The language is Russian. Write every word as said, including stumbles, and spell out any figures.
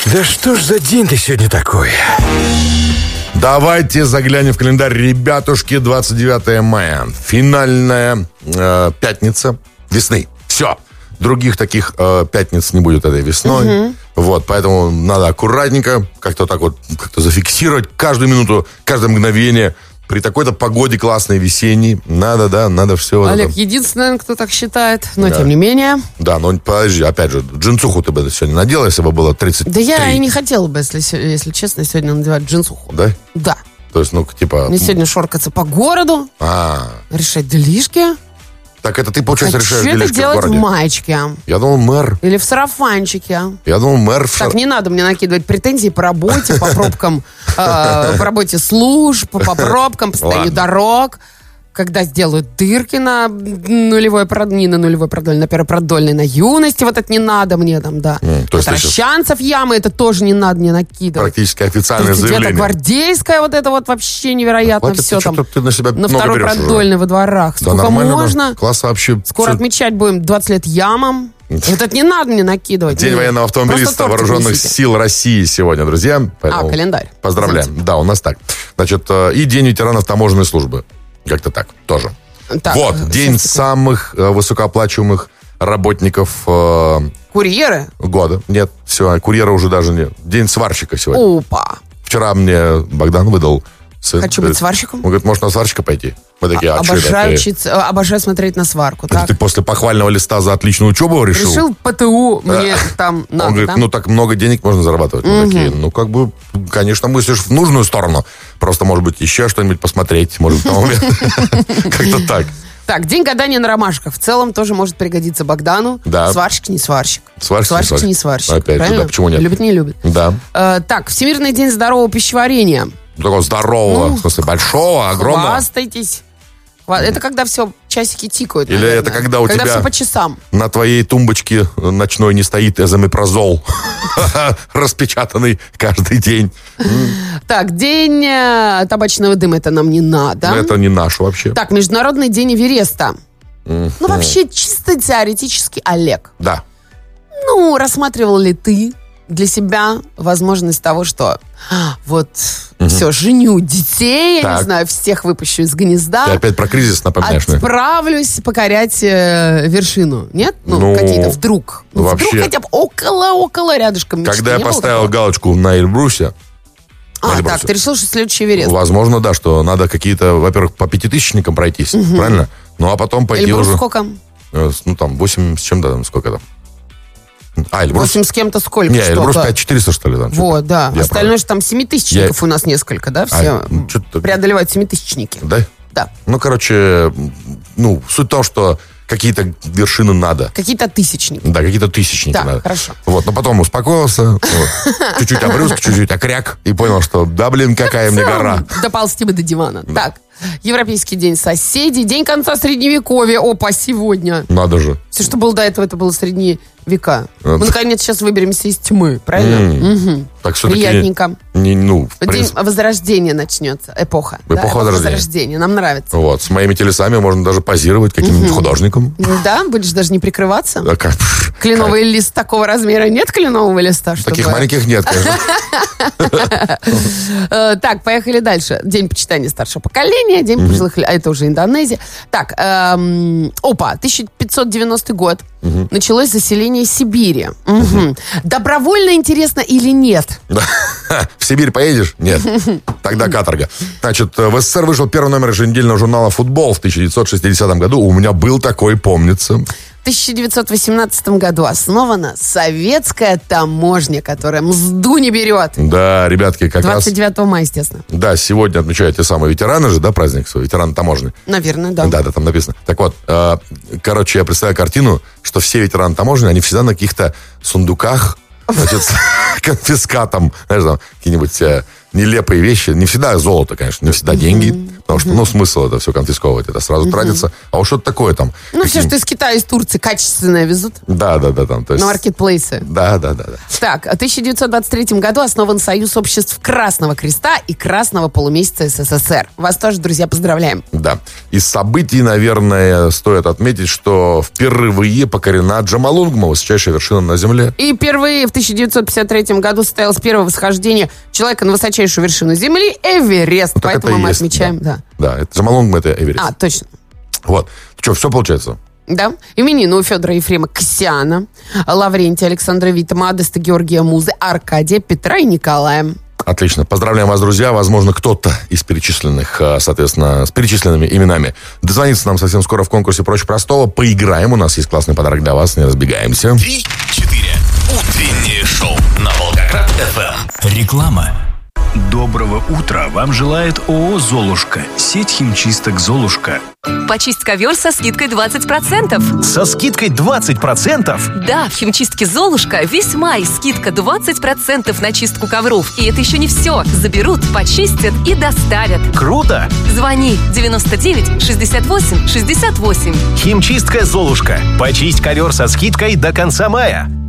Да что ж за день ты сегодня такой? Давайте заглянем в календарь, ребятушки. двадцать девятое мая. Финальная э, пятница весны. Все. Других таких э, пятниц не будет этой весной. Угу. Вот, поэтому надо аккуратненько как-то так вот как-то зафиксировать каждую минуту, каждое мгновение. При такой-то погоде классной, весенней. Надо, да, надо все. Олег, вот это. единственный, кто так считает, но да. тем не менее. Да, но подожди, опять же, джинсуху ты бы сегодня надела, если бы было тридцать три. Да я и не хотела бы, если, если честно, сегодня надевать джинсуху. Да? Да. То есть, ну, типа... Мне сегодня шоркаться по городу, А. решать делишки. Так это ты, получается, Хочу решаешь это делишки в делать городе? в маечке. Я думал, мэр. Или в сарафанчике. Я думал, мэр в Так, шар... не надо мне накидывать претензии по работе, по пробкам, по работе служб, по пробкам, по состоянию дорог. Когда сделают дырки на нулевой, не на нулевой продольной, на первой продольной, на юности, вот это не надо мне там, да. Mm, то есть Возвращанцев ямы, это тоже не надо мне накидывать. Практически официальное заявление. Гвардейская, вот это вот вообще невероятно. Хватит, все ты там. Ты на себя на второй продольной во дворах. Да, сколько можно? Да. Класс вообще. Скоро все... отмечать будем двадцать лет ямам. Вот это не надо мне накидывать. День Нет. военного автомобилиста Вооруженных несите. сил России сегодня, друзья. А, календарь. Поздравляем. Знаете. Да, у нас так. Значит, и День ветеранов таможенной службы. Как-то так тоже. Так, вот, день самых э, высокооплачиваемых работников э, курьеры? Года. Нет, все, курьера уже даже нет. День сварщика сегодня. Опа. Вчера мне Богдан выдал сын. Хочу быть сварщиком. Он говорит, может на сварщика пойти? Мы такие, а обожаю, что учиться, обожаю смотреть на сварку. Это так? ты после похвального листа за отличную учебу решил? Решил ПТУ мне там надо, Он говорит, да? ну так много денег можно зарабатывать. Мы такие, ну как бы, конечно, мыслишь в нужную сторону. Просто, может быть, еще что-нибудь посмотреть. Может, как-то так. Так, день гадания на ромашках. В целом тоже может пригодиться Богдану. Да. Сварщик, не сварщик. Сварщик, сварщик не сварщик. Опять же, да, почему нет? Любит, не любит. Да. Э, так, Всемирный день здорового пищеварения. Такого здорового, Ну, в смысле, большого, огромного. Хвастайтесь. Это когда все часики тикают. Или наверное. это когда у когда тебя все по часам. На твоей тумбочке ночной не стоит эзомепразол, распечатанный каждый день. Так, день э, табачного дыма, это нам не надо. Это не наш вообще. Так, Международный день Эвереста. Ну, вообще, чисто теоретически, Олег. Да. Ну, рассматривал ли ты для себя возможность того, что вот все, женю детей, я Так. не знаю, всех выпущу из гнезда. Ты опять про кризис напоминаешь мне. Отправлюсь покорять э, вершину. Нет? Ну, Ну, какие-то вдруг. Ну, вообще. вдруг хотя бы около-около рядышком мечты. Когда я Не было поставил такого? галочку на Эльбрусе, А, Эльбрусе, так, ты решил, что следующий Эверест. возможно, да, что надо какие-то, во-первых, по пятитысячникам пройтись, правильно? Ну, а потом пойти Эльбрус уже... сколько? э, Ну, там, восемь с чем-то, там, сколько там? А, Эльбрус... восемь с кем-то сколько? Не, что, Эльбрус да. пять тысяч четыреста, что ли, там? Вот, да. Я Остальное прав. же там семитысячников Я- у нас несколько, да? Все А, ну, что-то- преодолевают семитысячники. Да? Да. Ну, короче, ну, суть в том, что какие-то вершины надо. Какие-то тысячники. Да, какие-то тысячники Да, надо. хорошо. Вот, но потом успокоился, вот, чуть-чуть обрюзг, чуть-чуть окряк, и понял, что, да, блин, какая мне гора. Доползти бы до дивана. Так, Европейский день соседей, день конца Средневековья. Опа, сегодня. Надо же. Все, что было до этого, это было средние века. Это- Мы, наконец, сейчас выберемся из тьмы, правильно? Мгм. Так все-таки... Приятненько. Не, ну, в День принципе, Возрождения начнется. Эпоха. Эпоха Возрождения. Возрождения. Нам нравится. вот, с моими телесами можно даже позировать каким-нибудь художником. Да, будешь даже не прикрываться. А как? Пф, Кленовый лист такого размера нет кленового листа, чтобы... Таких маленьких нет, конечно. Э, Так, поехали дальше. День почитания старшего поколения, день пожилых людей. А это уже Индонезия. Так, эм, опа, тысяча пятьсот девяностый год. Началось заселение Сибири. Мгм. Добровольно, интересно или нет? Да. В Сибирь поедешь? Нет. Тогда каторга. Значит, в СССР вышел первый номер еженедельного журнала «Футбол» в тысяча девятьсот шестидесятом году. У меня был такой, помнится. В тысяча девятьсот восемнадцатом году основана советская таможня, которая мзду не берет. Да, ребятки, как раз... двадцать девятого мая, естественно. Да, сегодня отмечают те самые ветераны же, да, праздник свой, ветераны таможни. Наверное, да. Да, да, там написано. Так вот, э, короче, я представляю картину, что все ветераны таможни, они всегда на каких-то сундуках, значит, с конфискатом, знаешь, там, какие-нибудь э, нелепые вещи. Не всегда золото, конечно, не всегда деньги. Потому что, ну, смысл это все конфисковывать, это сразу угу. тратится. А вот что-то такое там. Ну, все, что из Китая, из Турции качественное везут. Да, да, да. Там, то есть... На маркетплейсе. Да, да, да, да. Так, в тысяча девятьсот двадцать третьем году основан Союз обществ Красного Креста и Красного полумесяца СССР. Вас тоже, друзья, поздравляем. Да. Из событий, наверное, стоит отметить, что впервые покорена Джомолунгма, высочайшая вершина на Земле. И впервые в тысяча девятьсот пятьдесят третьем году состоялось первое восхождение человека на высочайшую вершину Земли — Эверест. Ну, поэтому мы есть, отмечаем, да. Да, да это Джомолунгма, это Эверест. А, точно. Вот. Что, все получается? Да. Именины у Федора Ефрема Кассиана, Лаврентия, Александра Вита, Модеста, Георгия Музы, Аркадия, Петра и Николая. Отлично. Поздравляем вас, друзья. Возможно, кто-то из перечисленных, соответственно, с перечисленными именами дозвонится нам совсем скоро в конкурсе «Проще простого». Поиграем. У нас есть классный подарок для вас. Не разбегаемся. Три, четыре. Утреннее шоу на Волгоград-эф эм. Реклама. Доброго утра вам желает ООО «Золушка». Сеть химчисток «Золушка». Почисть ковер со скидкой двадцать процентов. Со скидкой двадцать процентов? Да, в химчистке «Золушка» весь май скидка двадцать процентов на чистку ковров. И это еще не все. Заберут, почистят и доставят. Круто! Звони девяносто девять шестьдесят восемь шестьдесят восемь. Химчистка «Золушка». Почисть ковер со скидкой до конца мая.